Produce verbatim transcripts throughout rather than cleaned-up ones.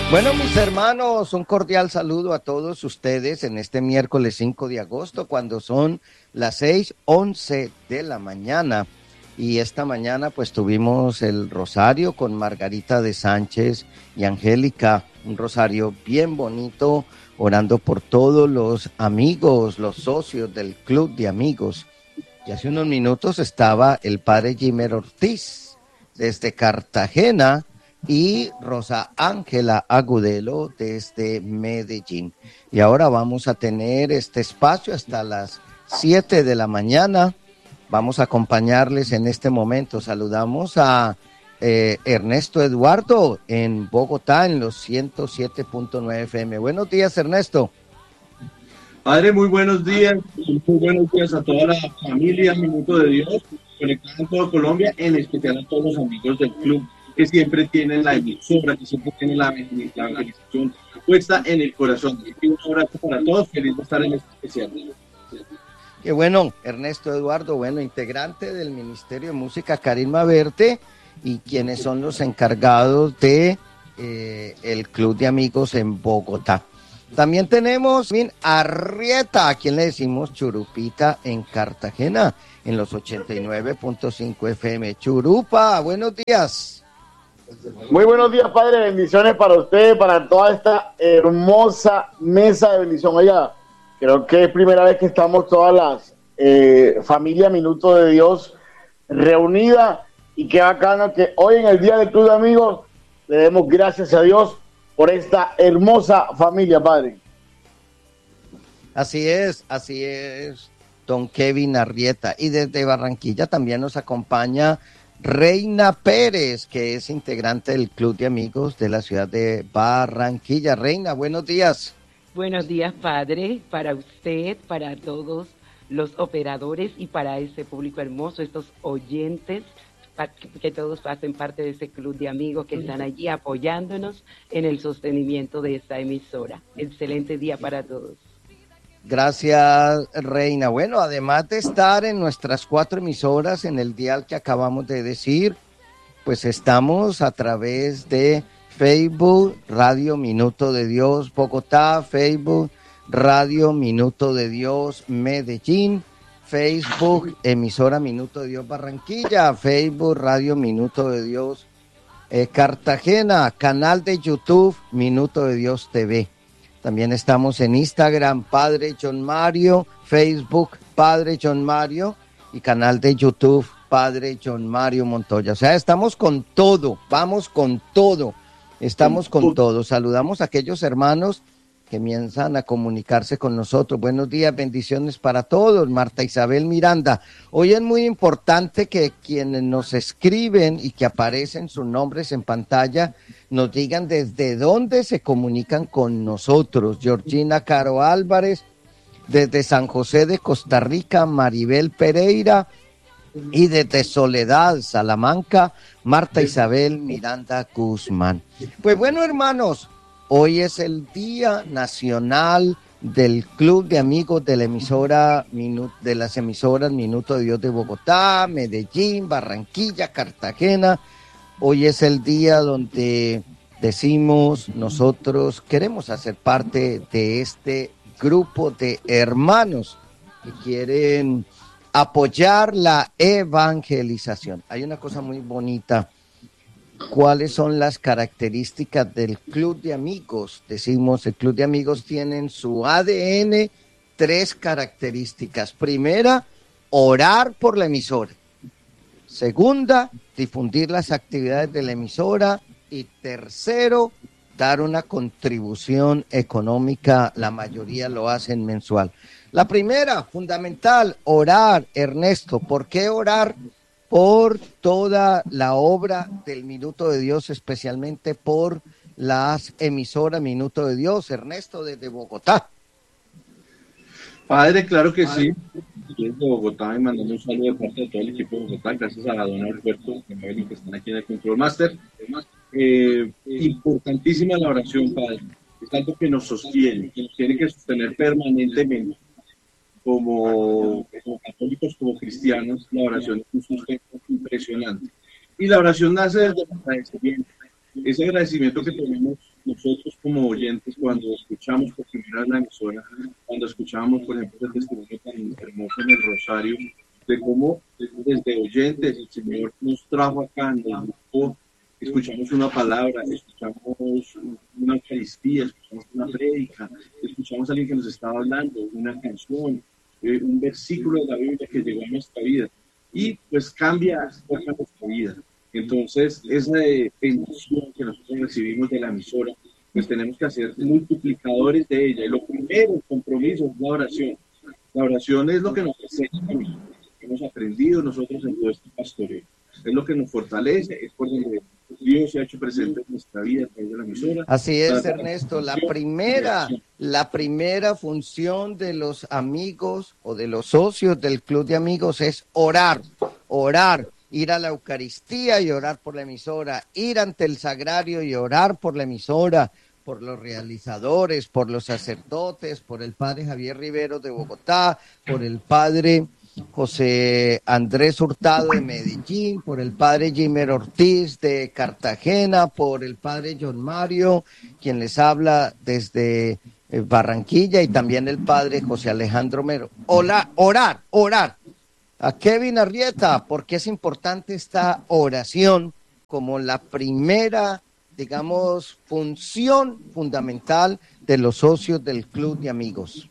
Bueno, mis hermanos, un cordial saludo a todos ustedes en este miércoles cinco de agosto, cuando son las seis once de la mañana. Y esta mañana pues tuvimos el rosario con Margarita de Sánchez y Angélica, un rosario bien bonito, orando por todos los amigos, los socios del club de amigos. Y hace unos minutos estaba el padre Jimer Ortiz desde Cartagena y Rosa Ángela Agudelo desde Medellín. Y ahora vamos a tener este espacio hasta las siete de la mañana. Vamos a acompañarles en este momento. Saludamos a eh, Ernesto Eduardo en Bogotá en los ciento siete punto nueve F M. Buenos días, Ernesto. Padre, muy buenos días, muy buenos días a toda la familia Minuto de Dios, conectada en toda Colombia, en especial a todos los amigos del club que siempre tienen la emisora, que siempre tienen la, la organización puesta en el corazón. Y un abrazo para todos, feliz de estar en este especial. Qué bueno, Ernesto Eduardo, bueno, integrante del Ministerio de Música Carisma Verde y quienes son los encargados de eh, el Club de Amigos en Bogotá. También tenemos a Arrieta, a quien le decimos Churupita en Cartagena, en los ochenta y nueve punto cinco F M. Churupa, buenos días. Muy buenos días, padre. Bendiciones para usted, para toda esta hermosa mesa de bendición. Oiga, creo que es primera vez que estamos todas las eh, familia Minuto de Dios reunida, y qué bacano que hoy en el Día del Club de Amigos le demos gracias a Dios por esta hermosa familia, padre. Así es, así es, don Kevin Arrieta. Y desde Barranquilla también nos acompaña Reina Pérez, que es integrante del Club de Amigos de la ciudad de Barranquilla. Reina, buenos días. Buenos días, padre, para usted, para todos los operadores y para ese público hermoso, estos oyentes, para que todos hacen parte de ese club de amigos que están allí apoyándonos en el sostenimiento de esta emisora. Excelente día para todos. Gracias, Reina. Bueno, además de estar en nuestras cuatro emisoras en el dial que acabamos de decir, pues estamos a través de Facebook, Radio Minuto de Dios Bogotá, Facebook, Radio Minuto de Dios Medellín, Facebook, emisora Minuto de Dios Barranquilla, Facebook, Radio Minuto de Dios eh, Cartagena, canal de YouTube Minuto de Dios T V. También estamos en Instagram, Padre John Mario, Facebook, Padre John Mario, y canal de YouTube, Padre John Mario Montoya. O sea, estamos con todo, vamos con todo, estamos con todo. Saludamos a aquellos hermanos que comienzan a comunicarse con nosotros. Buenos días, bendiciones para todos. Marta Isabel Miranda. Hoy es muy importante que quienes nos escriben y que aparecen sus nombres en pantalla nos digan desde dónde se comunican con nosotros. Georgina Caro Álvarez, desde San José de Costa Rica, Maribel Pereira, y desde Soledad, Salamanca, Marta Isabel Miranda Guzmán. Pues bueno, hermanos, hoy es el Día Nacional del Club de Amigos de la emisora de las emisoras Minuto de Dios de Bogotá, Medellín, Barranquilla, Cartagena. Hoy es el día donde decimos nosotros queremos hacer parte de este grupo de hermanos que quieren apoyar la evangelización. Hay una cosa muy bonita. ¿Cuáles son las características del Club de Amigos? Decimos, el Club de Amigos tiene en su A D N tres características. Primera, orar por la emisora. Segunda, difundir las actividades de la emisora. Y tercero, dar una contribución económica. La mayoría lo hacen mensual. La primera, fundamental, orar. Ernesto, ¿por qué orar? Por toda la obra del Minuto de Dios, especialmente por las emisoras Minuto de Dios. Ernesto, desde Bogotá. Padre, claro que sí. Desde Bogotá, y mandando un saludo de parte de todo el equipo de Bogotá, gracias a don Alberto que están aquí en el Control Master. Eh, importantísima la oración, Padre. Es algo que nos sostiene, que nos tiene que sostener permanentemente. Como, como católicos, como cristianos, la oración es un sustento impresionante. Y la oración nace desde el agradecimiento. ese agradecimiento que tenemos nosotros como oyentes cuando escuchamos por primera vez la emisora, cuando escuchamos, por ejemplo, el testimonio tan hermoso en el Rosario, de cómo desde oyentes el Señor nos trajo acá, nos buscó, escuchamos una palabra, escuchamos una Eucaristía, escuchamos una prédica, escuchamos a alguien que nos estaba hablando, una canción, eh, un versículo de la Biblia que llegó a nuestra vida y pues cambia toca nuestra vida. Entonces, esa eh, bendición que nosotros recibimos de la emisora, pues tenemos que hacer multiplicadores de ella. Y lo primero, el compromiso, es la oración. La oración es lo que nos enseña, que hemos aprendido nosotros en todo este pastoreo. Es lo que nos fortalece, es por donde Dios se ha hecho presente en nuestra vida a través de la emisora. Así es, Ernesto. La primera, la primera función de los amigos o de los socios del Club de Amigos es orar, orar, ir a la Eucaristía y orar por la emisora, ir ante el sagrario y orar por la emisora, por los realizadores, por los sacerdotes, por el padre Javier Rivero de Bogotá, por el padre José Andrés Hurtado de Medellín, por el padre Jimer Ortiz de Cartagena, por el padre John Mario, quien les habla desde Barranquilla, y también el padre José Alejandro Mero. Hola, orar, orar. A Kevin Arrieta, porque es importante esta oración como la primera, digamos, función fundamental de los socios del Club de Amigos.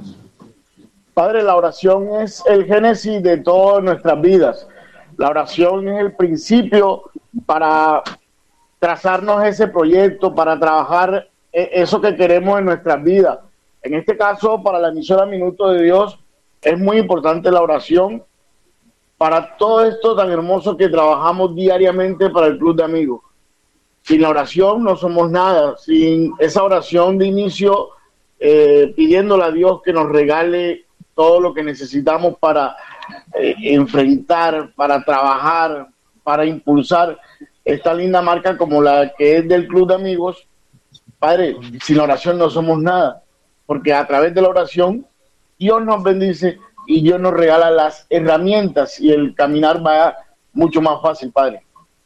Padre, la oración es el génesis de todas nuestras vidas. La oración es el principio para trazarnos ese proyecto, para trabajar eso que queremos en nuestras vidas. En este caso, para la emisora Minuto de Dios, es muy importante la oración para todo esto tan hermoso que trabajamos diariamente para el Club de Amigos. Sin la oración no somos nada. Sin esa oración de inicio, eh, pidiéndole a Dios que nos regale todo lo que necesitamos para eh, enfrentar, para trabajar, para impulsar esta linda marca como la que es del Club de Amigos. Padre, sin la oración no somos nada, porque a través de la oración Dios nos bendice y Dios nos regala las herramientas y el caminar va mucho más fácil, Padre.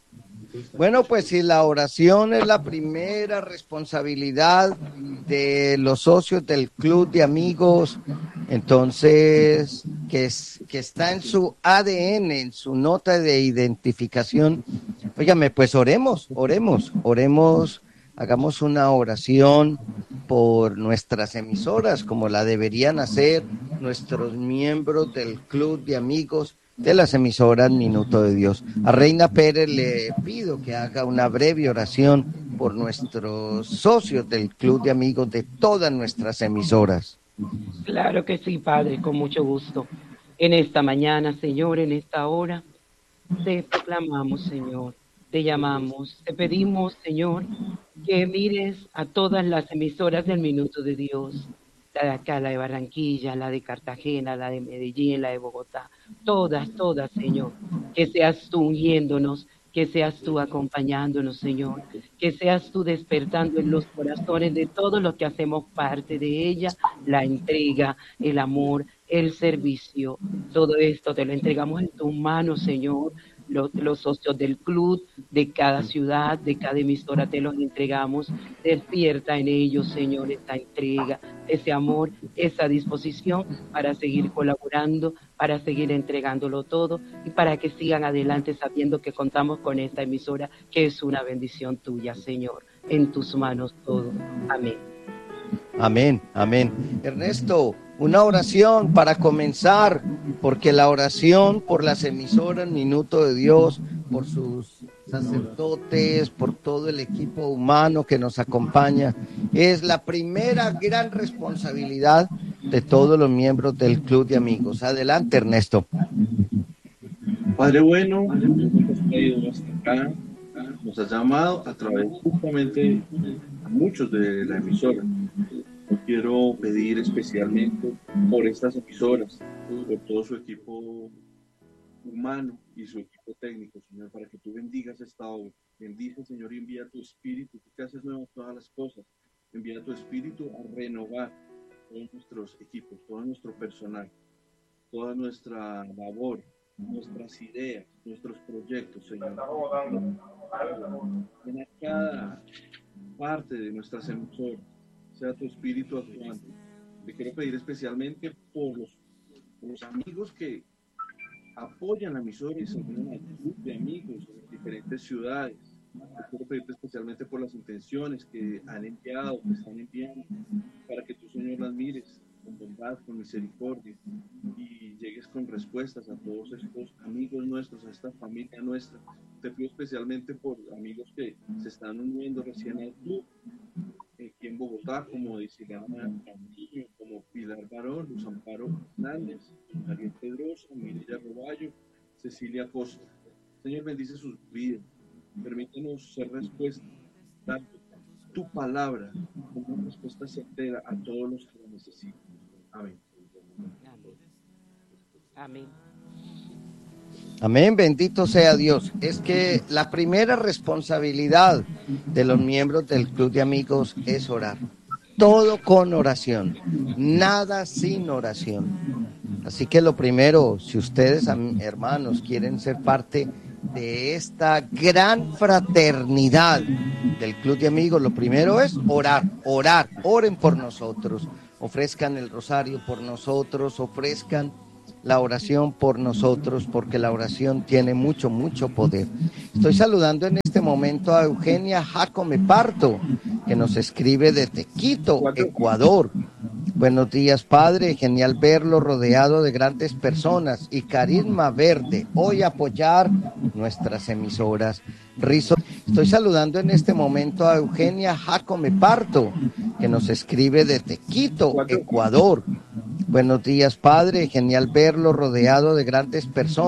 Bueno, pues si la oración es la primera responsabilidad de los socios del Club de Amigos, entonces que, es, que está en su A D N, en su nota de identificación, óigame, pues oremos, oremos, oremos, hagamos una oración por nuestras emisoras, como la deberían hacer nuestros miembros del Club de Amigos de las emisoras Minuto de Dios. A Reina Pérez le pido que haga una breve oración por nuestros socios del Club de Amigos de todas nuestras emisoras. Claro que sí, Padre, con mucho gusto. En esta mañana, Señor, en esta hora, te proclamamos, Señor, te llamamos, te pedimos, Señor, que mires a todas las emisoras del Minuto de Dios, la de acá, la de Barranquilla, la de Cartagena, la de Medellín, la de Bogotá, todas, todas, Señor, que seas tú ungiéndonos, que seas tú acompañándonos, Señor, que seas tú despertando en los corazones de todos los que hacemos parte de ella, la entrega, el amor, el servicio, todo esto te lo entregamos en tus manos, Señor. Los, los socios del club, de cada ciudad, de cada emisora te los entregamos. Despierta en ellos, Señor, esta entrega, ese amor, esa disposición para seguir colaborando, para seguir entregándolo todo y para que sigan adelante sabiendo que contamos con esta emisora que es una bendición tuya, Señor. En tus manos todo. Amén. Amén, amén. Ernesto, una oración para comenzar, porque la oración por las emisoras Minuto de Dios, por sus sacerdotes, por todo el equipo humano que nos acompaña, es la primera gran responsabilidad de todos los miembros del Club de Amigos. Adelante, Ernesto. Padre bueno, nos has traído hasta acá, nos has llamado a través justamente a muchos de la emisora. Yo quiero pedir especialmente por estas emisoras, por todo su equipo humano y su equipo técnico, Señor, para que tú bendigas esta obra. Bendice, Señor, y envía tu espíritu, tú que haces nuevas todas las cosas. Envía tu espíritu a renovar todos nuestros equipos, todo nuestro personal, toda nuestra labor nuestras ideas, nuestros proyectos, Señor. En cada parte de nuestras emisoras, sea tu espíritu actuante. Te quiero pedir especialmente por los, por los amigos que apoyan la emisora y se unen al club de amigos en diferentes ciudades. Te quiero pedirte especialmente por las intenciones que han enviado, que están enviando, para que tú, Señor, las mires con bondad, con misericordia, y llegues con respuestas a todos estos amigos nuestros, a esta familia nuestra. Te pido especialmente por amigos que se están uniendo recién al club, aquí en Bogotá, como Dicilana Camillo, como Pilar Barón, Luz Amparo Hernández, Ariel Pedrosa, Mirella Roballo, Cecilia Costa. Señor, bendice sus vidas. Permítenos ser respuesta, dando tu palabra como una respuesta certera a todos los que la necesitan. Amén. Amén. Amén, bendito sea Dios. Es que la primera responsabilidad de los miembros del Club de Amigos es orar. Todo con oración, nada sin oración. Así que lo primero, si ustedes, hermanos, quieren ser parte de esta gran fraternidad del Club de Amigos, lo primero es orar, orar, oren por nosotros, ofrezcan el rosario por nosotros, ofrezcan la oración por nosotros, porque la oración tiene mucho, mucho poder. Estoy saludando en este momento a Eugenia Jacome Parto, que nos escribe desde Quito, Ecuador. Buenos días, padre, genial verlo rodeado de grandes personas y carisma verde. Hoy apoyar nuestras emisoras. Rizo. Estoy saludando en este momento a Eugenia Jacome Parto, que nos escribe desde Quito, Ecuador. Buenos días, padre, genial verlo rodeado de grandes personas.